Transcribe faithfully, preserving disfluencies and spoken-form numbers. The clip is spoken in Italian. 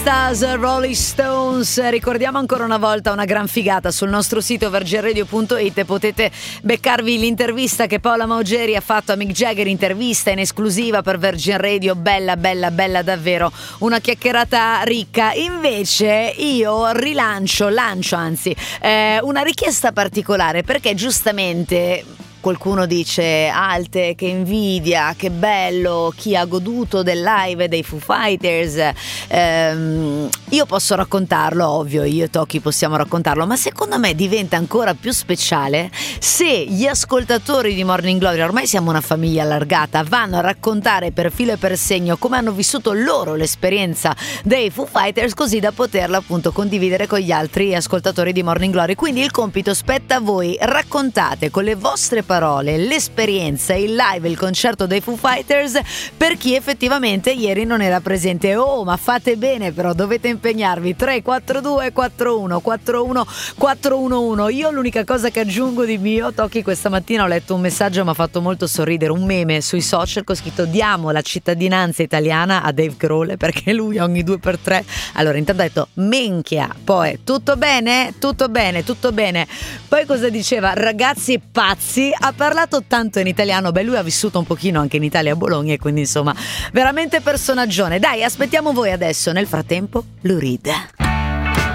Stars, Rolling Stones. Ricordiamo ancora una volta una gran figata sul nostro sito virgin radio punto it. Potete beccarvi l'intervista che Paola Maugeri ha fatto a Mick Jagger, intervista in esclusiva per Virgin Radio, bella bella bella davvero, una chiacchierata ricca. Invece io rilancio, lancio anzi eh, una richiesta particolare, perché giustamente qualcuno dice: Alte, che invidia, che bello, chi ha goduto del live dei Foo Fighters. Ehm, io posso raccontarlo, ovvio, io e Toki possiamo raccontarlo, ma secondo me diventa ancora più speciale se gli ascoltatori di Morning Glory, ormai siamo una famiglia allargata, vanno a raccontare per filo e per segno come hanno vissuto loro l'esperienza dei Foo Fighters, così da poterla appunto condividere con gli altri ascoltatori di Morning Glory. Quindi il compito spetta a voi: raccontate con le vostre parole l'esperienza, il live, il concerto dei Foo Fighters per chi effettivamente ieri non era presente. Oh, ma fate bene, però dovete impegnarvi. Tre quattro due quattro uno quattro uno quattro uno uno. Io l'unica cosa che aggiungo di mio, Toki, questa mattina ho letto un messaggio, mi ha fatto molto sorridere, un meme sui social con scritto: diamo la cittadinanza italiana a Dave Grohl perché lui ogni due per tre. Allora intanto ha detto minchia, poi tutto bene, tutto bene, tutto bene. Poi cosa diceva? Ragazzi pazzi. Ha parlato tanto in italiano, beh, lui ha vissuto un pochino anche in Italia, a Bologna, e quindi insomma veramente personaggione. Dai, aspettiamo voi adesso. Nel frattempo Lou Reed.